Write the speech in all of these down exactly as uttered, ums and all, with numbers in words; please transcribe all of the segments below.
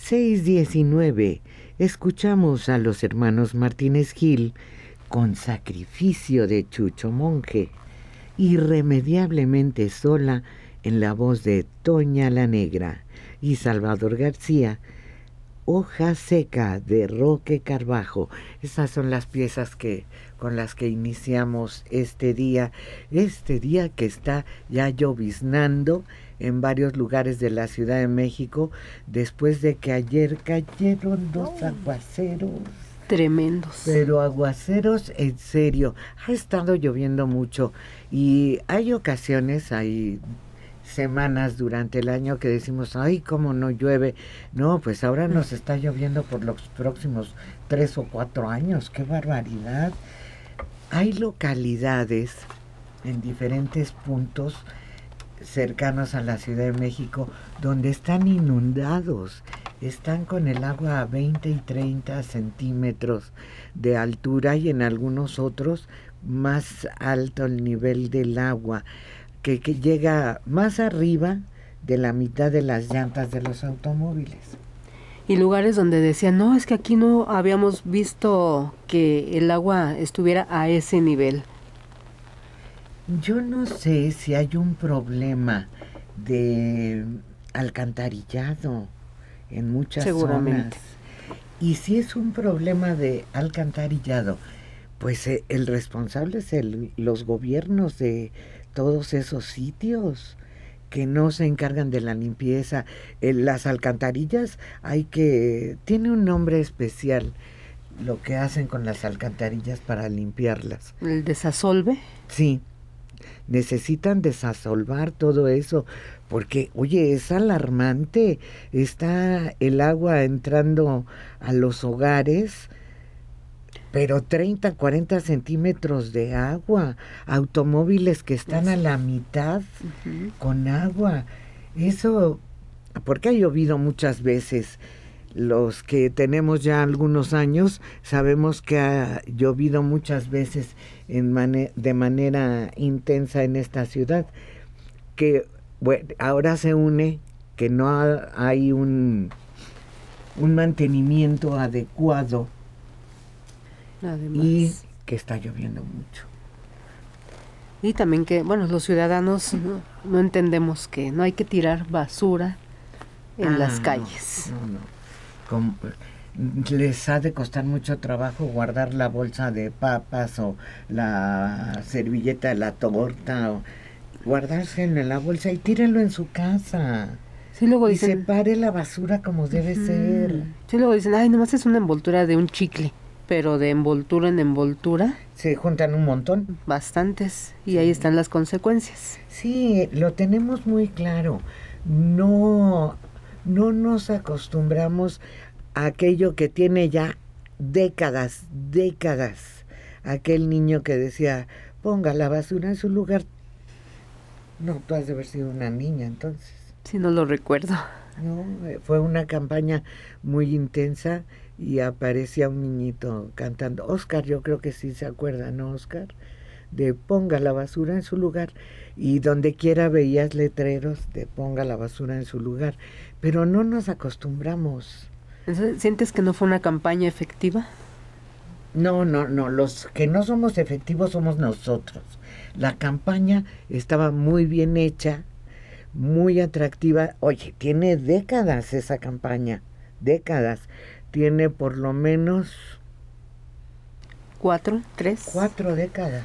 seis diecinueve. Escuchamos a los hermanos Martínez Gil con Sacrificio de Chucho Monje, Irremediablemente sola, en la voz de Toña la Negra, y Salvador García, Hoja seca, de Roque Carbajo. Esas son las piezas que con las que iniciamos este día, este día que está ya lloviznando en varios lugares de la Ciudad de México, después de que ayer cayeron dos aguaceros tremendos. Pero aguaceros en serio. Ha estado lloviendo mucho y hay ocasiones, hay semanas durante el año que decimos, ay, cómo no llueve. No, pues ahora nos está lloviendo por los próximos tres o cuatro años. ¡Qué barbaridad! Hay localidades en diferentes puntos cercanos a la Ciudad de México donde están inundados, están con el agua a veinte y treinta centímetros de altura, y en algunos otros más alto el nivel del agua, que, que llega más arriba de la mitad de las llantas de los automóviles. Y lugares donde decían, no, es que aquí no habíamos visto que el agua estuviera a ese nivel. Yo no sé si hay un problema de alcantarillado en muchas Seguramente. zonas. Y si es un problema de alcantarillado, pues eh, el responsable es el, los gobiernos de todos esos sitios que no se encargan de la limpieza. Eh, las alcantarillas hay que... tiene un nombre especial lo que hacen con las alcantarillas para limpiarlas. ¿El desasolve? Sí. Necesitan desasolvar todo eso, porque, oye, es alarmante. Está el agua entrando a los hogares, pero treinta, cuarenta centímetros de agua, automóviles que están a la mitad uh-huh. con agua. Eso, porque ha llovido muchas veces. Los que tenemos ya algunos años sabemos que ha llovido muchas veces en mane- de manera intensa en esta ciudad, que bueno, ahora se une que no ha, hay un, un mantenimiento adecuado. Además. Y que está lloviendo mucho. Y también que, bueno, los ciudadanos no, no entendemos que no hay que tirar basura en ah, las calles. No, no, no. Como, les ha de costar mucho trabajo guardar la bolsa de papas o la servilleta de la torta, o guardárselo en la bolsa y tírenlo en su casa. Sí, luego y dicen, separe la basura como debe uh-huh. ser. Sí, luego dicen, ay, nomás es una envoltura de un chicle, pero de envoltura en envoltura se juntan un montón. Bastantes, y sí. Ahí están las consecuencias. Sí, lo tenemos muy claro. No... No nos acostumbramos a aquello que tiene ya décadas, décadas. Aquel niño que decía, ponga la basura en su lugar. No, tú has de haber sido una niña entonces. Sí, no lo recuerdo. No, fue una campaña muy intensa y aparecía un niñito cantando. Oscar, yo creo que sí se acuerda, ¿no, Oscar? De ponga la basura en su lugar, y donde quiera veías letreros de ponga la basura en su lugar, pero no nos acostumbramos. Entonces, ¿sientes que no fue una campaña efectiva? No, no, no, los que no somos efectivos somos nosotros. La campaña estaba muy bien hecha, muy atractiva. Oye, tiene décadas esa campaña, décadas. Tiene por lo menos... ¿Cuatro? ¿Tres? Cuatro décadas.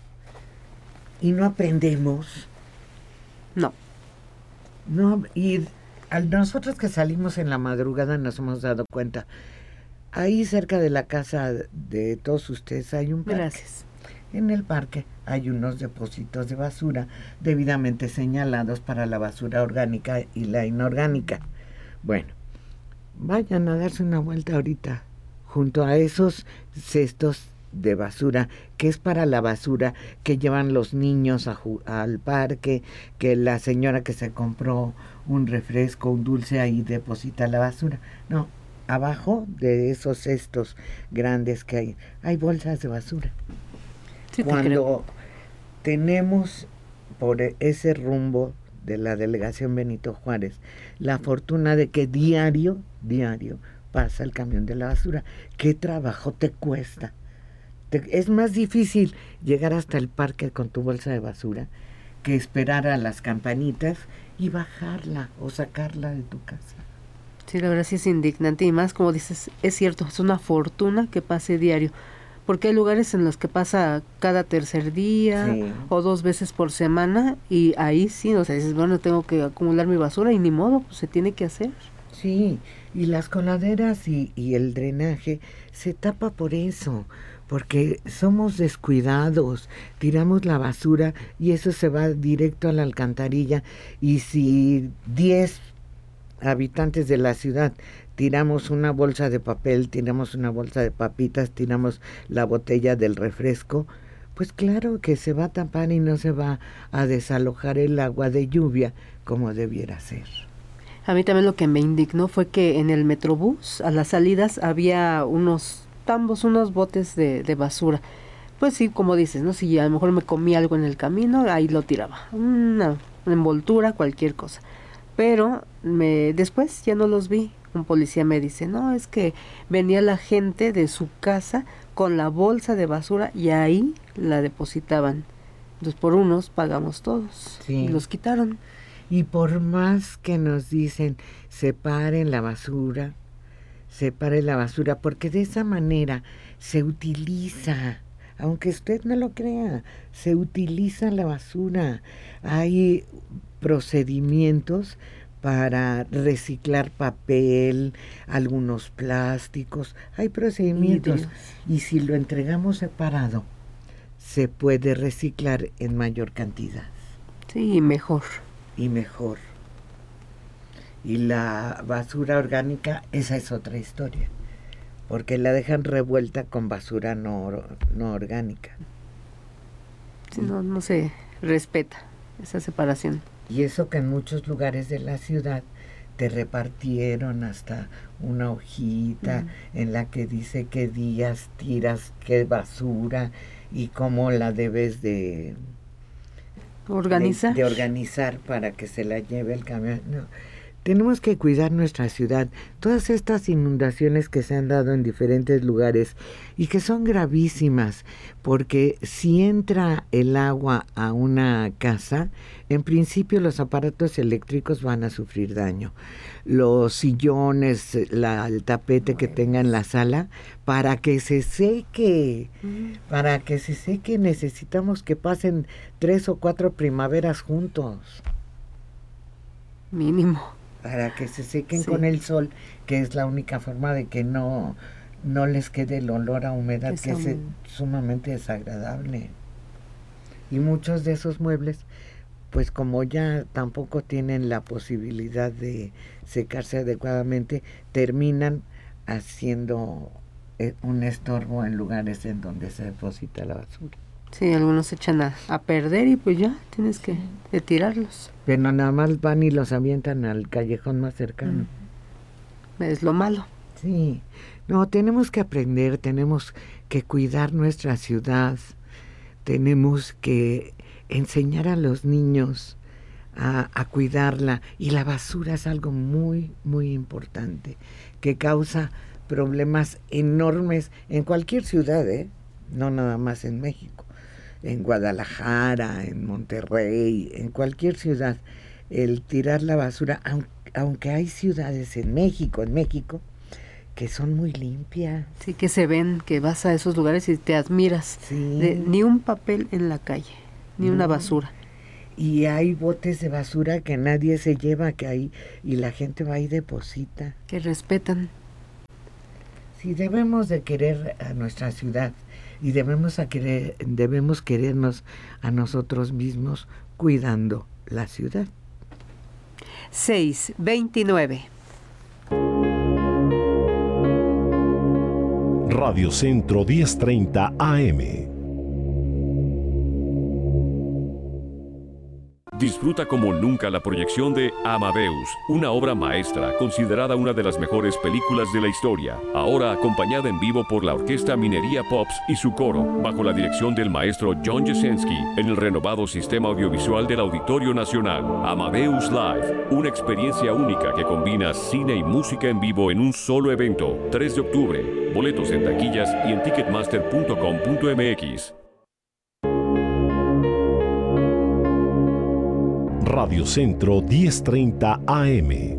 Y no aprendemos. No. No, y a nosotros que salimos en la madrugada nos hemos dado cuenta. Ahí cerca de la casa de todos ustedes hay un parque. Gracias. En el parque hay unos depósitos de basura debidamente señalados para la basura orgánica y la inorgánica. Bueno, vayan a darse una vuelta ahorita junto a esos cestos de basura, que es para la basura que llevan los niños a ju- al parque, que la señora que se compró un refresco, un dulce, ahí deposita la basura. No, abajo de esos cestos grandes que hay, hay bolsas de basura. Sí, Cuando tenemos por ese rumbo de la delegación Benito Juárez, la fortuna de que diario, diario, pasa el camión de la basura. ¿Qué trabajo te cuesta? Te, es más difícil llegar hasta el parque con tu bolsa de basura que esperar a las campanitas y bajarla o sacarla de tu casa. Sí, la verdad sí es indignante, y más como dices, es cierto, es una fortuna que pase diario, porque hay lugares en los que pasa cada tercer día, sí, o dos veces por semana, y ahí sí, o sea, dices, bueno, tengo que acumular mi basura y ni modo, pues se tiene que hacer. Sí, y las coladeras y, y el drenaje se tapa por eso, porque somos descuidados, tiramos la basura y eso se va directo a la alcantarilla, y si diez habitantes de la ciudad tiramos una bolsa de papel, tiramos una bolsa de papitas, tiramos la botella del refresco, pues claro que se va a tapar y no se va a desalojar el agua de lluvia como debiera ser. A mí también lo que me indignó fue que en el Metrobús, a las salidas, había unos tambos, unos botes de, de basura. Pues sí, como dices, ¿no? Si a lo mejor me comí algo en el camino, ahí lo tiraba. Una, una envoltura, cualquier cosa. Pero me, después ya no los vi. Un policía me dice, no, es que venía la gente de su casa con la bolsa de basura y ahí la depositaban. Entonces por unos pagamos todos. Sí. Y los quitaron. Y por más que nos dicen, separen la basura, separen la basura, porque de esa manera se utiliza, aunque usted no lo crea, se utiliza la basura. Hay procedimientos para reciclar papel, algunos plásticos, hay procedimientos. Y si lo entregamos separado, se puede reciclar en mayor cantidad. Sí, mejor. Y mejor. Y la basura orgánica, esa es otra historia, porque la dejan revuelta con basura no, no orgánica. Sí, no, no se respeta esa separación. Y eso que en muchos lugares de la ciudad te repartieron hasta una hojita uh-huh. en la que dice qué días tiras qué basura y cómo la debes de organizar de, de organizar para que se la lleve el camión. No. Tenemos que cuidar nuestra ciudad. Todas estas inundaciones que se han dado en diferentes lugares y que son gravísimas, porque si entra el agua a una casa, en principio los aparatos eléctricos van a sufrir daño. Los sillones, la, el tapete que tenga en la sala, para que se seque, mm. para que se seque necesitamos que pasen tres o cuatro primaveras juntos. Mínimo. Para que se sequen sí. con el sol, que es la única forma de que no, no les quede el olor a humedad, que, que es un... sumamente desagradable. Y muchos de esos muebles, pues como ya tampoco tienen la posibilidad de secarse adecuadamente, terminan haciendo un estorbo en lugares en donde se deposita la basura. Sí, algunos se echan a, a perder y pues ya tienes que de tirarlos. Pero nada más van y los avientan al callejón más cercano. Es lo malo. Sí, no, tenemos que aprender, tenemos que cuidar nuestra ciudad, tenemos que enseñar a los niños a, a cuidarla, y la basura es algo muy, muy importante, que causa problemas enormes en cualquier ciudad, ¿eh? No nada más en México. En Guadalajara, en Monterrey, en cualquier ciudad, el tirar la basura, aunque, aunque hay ciudades en México, en México, que son muy limpias. Sí, que se ven, que vas a esos lugares y te admiras. Sí. De, ni un papel en la calle, ni no. una basura. Y hay botes de basura que nadie se lleva, que hay, y la gente va y deposita. Que respetan. Sí, debemos de querer a nuestra ciudad. Y debemos, a querer, debemos querernos a nosotros mismos cuidando la ciudad. seis veintinueve. Radio Centro diez treinta A M. Disfruta como nunca la proyección de Amadeus, una obra maestra considerada una de las mejores películas de la historia, ahora acompañada en vivo por la Orquesta Minería Pops y su coro, bajo la dirección del maestro John Jasenski, en el renovado sistema audiovisual del Auditorio Nacional. Amadeus Live, una experiencia única que combina cine y música en vivo en un solo evento. tres de octubre, boletos en taquillas y en ticketmaster punto com punto m x. Radio Centro diez treinta A M.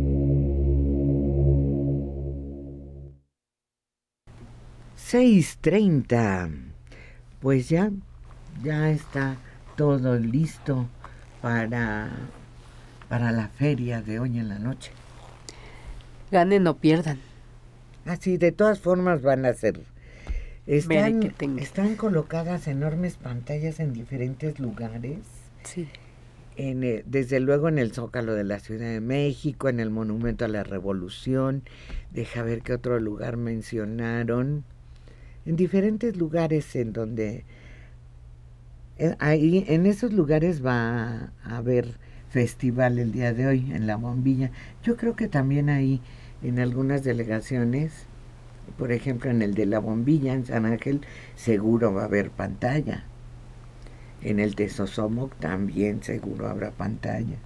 seis treinta. Pues ya, ya está todo listo para, para la feria de hoy en la noche. Ganen o pierdan. Así, de todas formas van a ser. Están, Mere que tenga. están colocadas enormes pantallas en diferentes lugares. Sí. En el, desde luego en el Zócalo de la Ciudad de México, en el Monumento a la Revolución, deja ver qué otro lugar mencionaron, en diferentes lugares en donde, eh, ahí, en esos lugares va a haber festival el día de hoy, en La Bombilla. Yo creo que también ahí, en algunas delegaciones, por ejemplo en el de La Bombilla, en San Ángel, seguro va a haber pantalla. En el de Sosomoc también seguro habrá pantalla.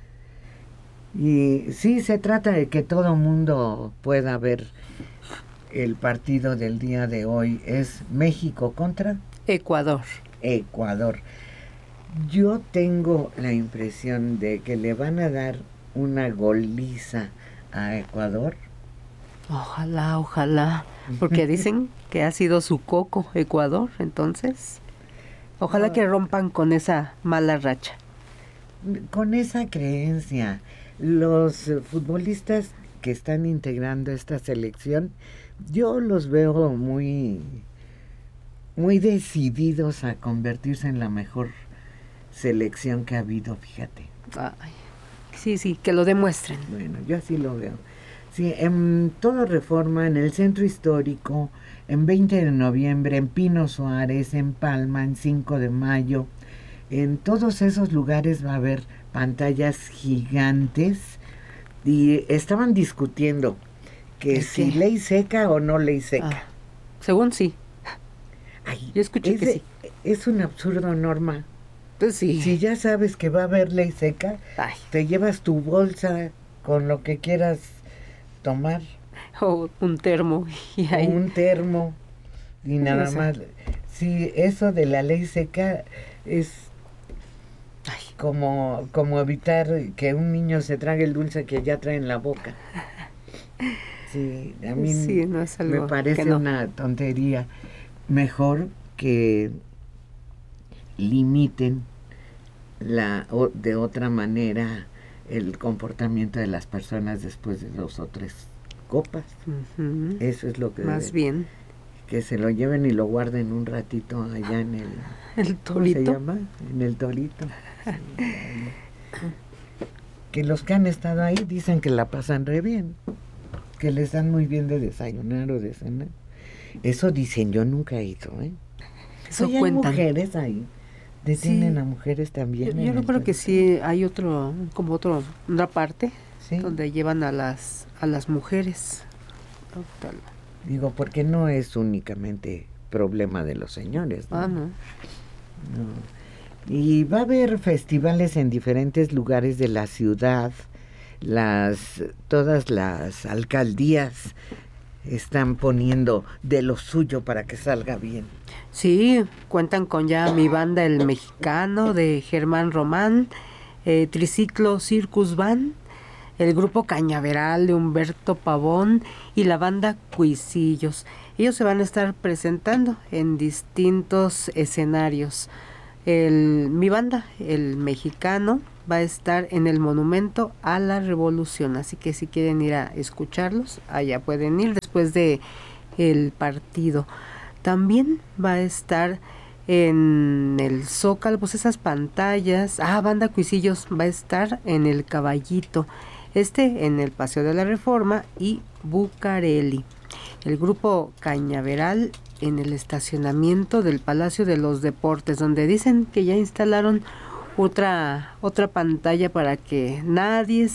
Y sí, se trata de que todo mundo pueda ver el partido del día de hoy. Es México contra Ecuador. Ecuador. Yo tengo la impresión de que le van a dar una goliza a Ecuador. Ojalá, ojalá. Porque dicen que ha sido su coco Ecuador, entonces... Ojalá que rompan con esa mala racha. Con esa creencia, los futbolistas que están integrando esta selección, yo los veo muy, muy decididos a convertirse en la mejor selección que ha habido, fíjate. Ay, sí, sí, que lo demuestren. Bueno, yo así lo veo. Sí, en toda Reforma, en el Centro Histórico, en veinte de noviembre, en Pino Suárez, en Palma, en cinco de mayo, en todos esos lugares va a haber pantallas gigantes y estaban discutiendo que si qué? ley seca o no ley seca. Ah, según sí. Ay, Yo escuché es que de- sí. Es un absurdo, Norma. Pues sí. Si ya sabes que va a haber ley seca, Ay, te llevas tu bolsa con lo que quieras tomar. o un termo y O ahí. un termo y nada Eso. más. Sí, eso de la ley seca es Ay, como, como evitar que un niño se trague el dulce que ya trae en la boca. Sí, a mí sí, no es algo me parece que no. una tontería. Mejor que limiten la o, de otra manera el comportamiento de las personas después de dos o tres copas. Ujú. Eso es lo que Más debe- bien. que se lo lleven y lo guarden un ratito allá en el El ¿cómo se torito. llama? En el Torito. Sí, ahí. Que los que han estado ahí dicen que la pasan re bien, que les dan muy bien de desayunar o de cenar. Eso dicen, yo nunca he ido, ¿eh? Eso Oye, hay cuentan. mujeres ahí, detienen Sí. a mujeres también. Yo, en yo el creo que Torito. sí hay otro, como otro, otra parte Sí. donde llevan a las a las mujeres. Total. Digo, porque no es únicamente problema de los señores, ¿no? Ah, no. No. Y va a haber festivales en diferentes lugares de la ciudad. Las, todas las alcaldías están poniendo de lo suyo para que salga bien. Sí, cuentan con ya mi banda El Mexicano de Germán Román, eh, Triciclo Circus Van, el grupo Cañaveral de Humberto Pavón y la banda Cuisillos. Ellos se van a estar presentando en distintos escenarios. El, mi banda, El Mexicano, va a estar en el Monumento a la Revolución, así que si quieren ir a escucharlos, allá pueden ir después de el partido. También va a estar en el Zócalo, pues esas pantallas. Ah, Banda Cuisillos va a estar en el Caballito, este en el Paseo de la Reforma y Bucareli. El grupo Cañaveral en el estacionamiento del Palacio de los Deportes, donde dicen que ya instalaron otra otra pantalla para que nadie